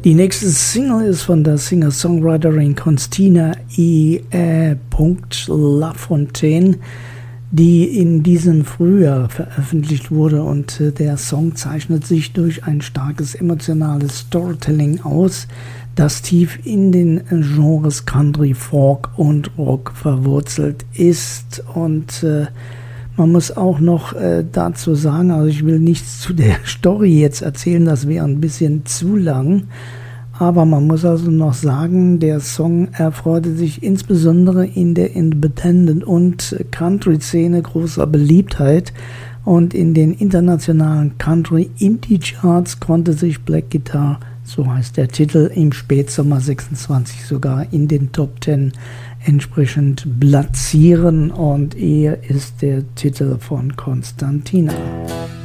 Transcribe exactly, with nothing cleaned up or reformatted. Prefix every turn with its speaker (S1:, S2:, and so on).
S1: Die nächste Single ist von der Singer-Songwriterin Constina E. Lafontaine, die in diesem Frühjahr veröffentlicht wurde, und äh, der Song zeichnet sich durch ein starkes emotionales Storytelling aus, das tief in den Genres Country, Folk und Rock verwurzelt ist. Und äh, man muss auch noch äh, dazu sagen, also ich will nichts zu der Story jetzt erzählen, das wäre ein bisschen zu lang, aber man muss also noch sagen, der Song erfreute sich insbesondere in der Independent- und Country-Szene großer Beliebtheit, und in den internationalen Country-Indie-Charts konnte sich Black Guitar, so heißt der Titel, im Spätsommer sechsundzwanzig sogar in den Top Ten entsprechend platzieren, und er ist der Titel von Constantina.